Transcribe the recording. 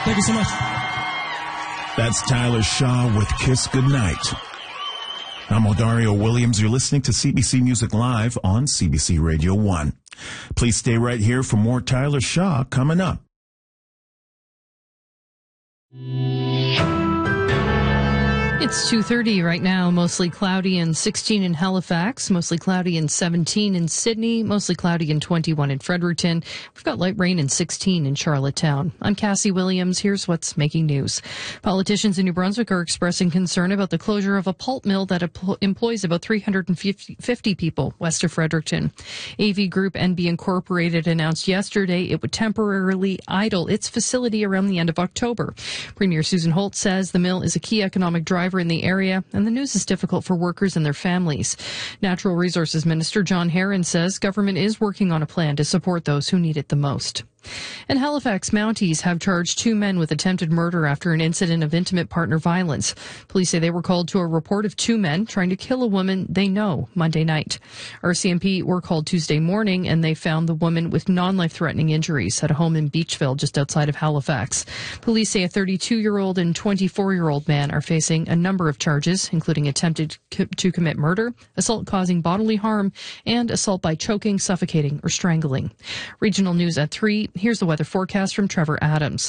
Thank you so much. That's Tyler Shaw with Kiss Goodnight. I'm Odario Williams. You're listening to CBC Music Live on CBC Radio 1. Please stay right here for more Tyler Shaw coming up. It's 2:30 right now, mostly cloudy and 16 in Halifax, mostly cloudy and 17 in Sydney, mostly cloudy and 21 in Fredericton. We've got light rain and 16 in Charlottetown. I'm Cassie Williams. Here's what's making news. Politicians in New Brunswick are expressing concern about the closure of a pulp mill that employs about 350 people west of Fredericton. AV Group NB Incorporated announced yesterday it would temporarily idle its facility around the end of October. Premier Susan Holt says the mill is a key economic driver in the area, and the news is difficult for workers and their families. Natural Resources Minister John Herron says government is working on a plan to support those who need it the most. And Halifax Mounties have charged 2 men with attempted murder after an incident of intimate partner violence. Police say they were called to a report of 2 men trying to kill a woman they know Monday night. RCMP were called Tuesday morning, and they found the woman with non-life-threatening injuries at a home in Beachville just outside of Halifax. Police say a 32-year-old and 24-year-old man are facing a number of charges, including attempted to commit murder, assault causing bodily harm, and assault by choking, suffocating, or strangling. Regional news at 3. Here's the weather forecast from Trevor Adams.